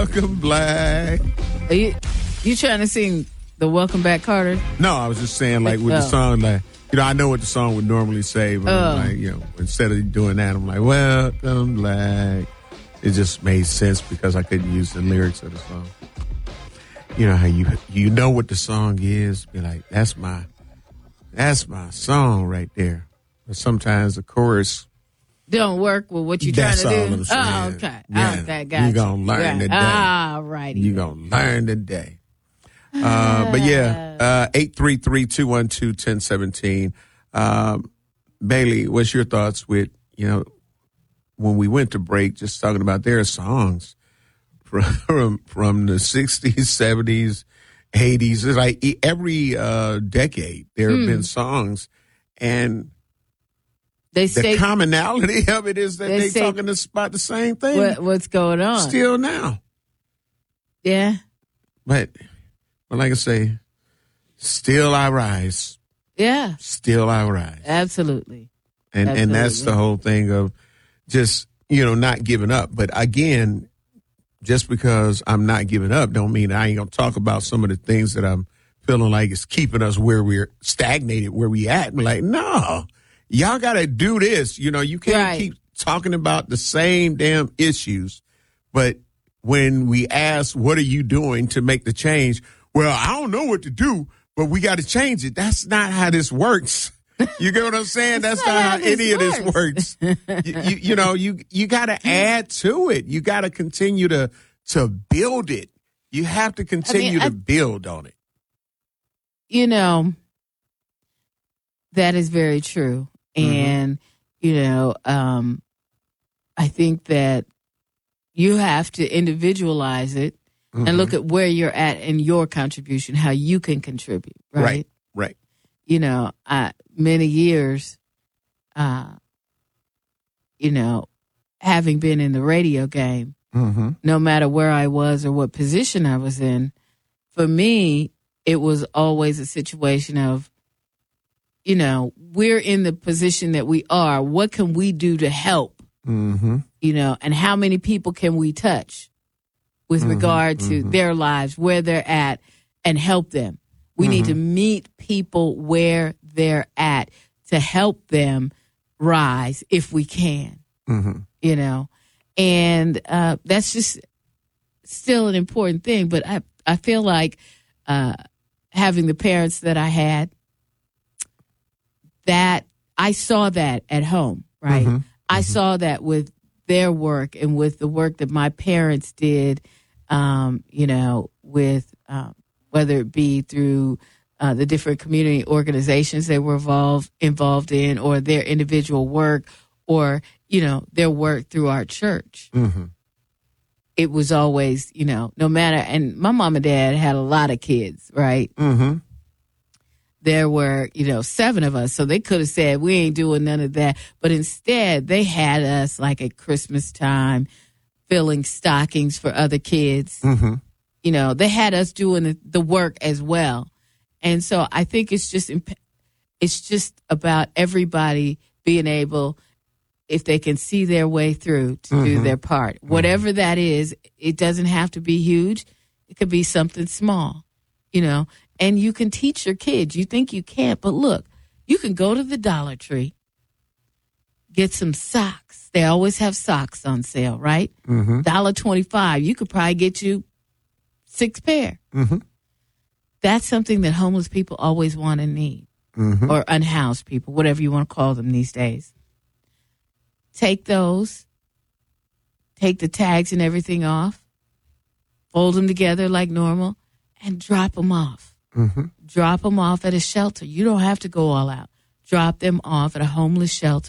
Welcome Black. Are you trying to sing the Welcome Back, Carter? No, I was just saying, like, with the song, like, I know what the song would normally say, but I'm like, instead of doing that, I'm like, Welcome Black. It just made sense because I couldn't use the lyrics of the song. You know how you know what the song is, be like, that's my song right there. But sometimes the chorus don't work with what you're trying to do. That's all I'm saying. Oh, okay. Yeah. Okay, gotcha. You're going to learn today. All righty. You're going to learn today. But yeah, 833-212-1017. Bailey, what's your thoughts with, when we went to break, just talking about their songs from the 60s, 70s, 80s. It's like every decade there have been songs, and the commonality of it is that they're talking about the same thing. What's going on? Still now. Yeah. But like I say, still I rise. Yeah. Still I rise. Absolutely. And that's the whole thing of just, not giving up. But again, just because I'm not giving up don't mean I ain't going to talk about some of the things that I'm feeling like is keeping us where we're stagnated, where we at. We're like, no, y'all got to do this. You can't keep talking about the same damn issues. But when we ask, what are you doing to make the change? Well, I don't know what to do, but we got to change it. That's not how this works. You get what I'm saying? That's not how any of this works. You got to add to it. You got to continue to build it. You have to continue to build on it. That is very true. And, I think that you have to individualize it and look at where you're at in your contribution, how you can contribute, right? Right. Many years, having been in the radio game, no matter where I was or what position I was in, for me, it was always a situation of, we're in the position that we are. What can we do to help? And how many people can we touch with regard to their lives, where they're at, and help them? We need to meet people where they're at to help them rise if we can, and that's just still an important thing. But I feel like having the parents that I had, that I saw that at home, right? I saw that with their work and with the work that my parents did, with whether it be through the different community organizations they were involved in, or their individual work, or, their work through our church. It was always, no matter, and my mom and dad had a lot of kids, right? There were, 7 of us, so they could have said, we ain't doing none of that. But instead, they had us like at Christmas time, filling stockings for other kids. They had us doing the work as well. And so I think it's just about everybody being able, if they can see their way through, to do their part. Whatever that is, it doesn't have to be huge. It could be something small, and you can teach your kids. You think you can't, but look, you can go to the Dollar Tree, get some socks. They always have socks on sale, right? $1.25. You could probably get you 6 pair. That's something that homeless people always want and need, or unhoused people, whatever you want to call them these days. Take those, take the tags and everything off, fold them together like normal, and drop them off. Drop them off at a shelter. You don't have to go all out. Drop them off at a homeless shelter.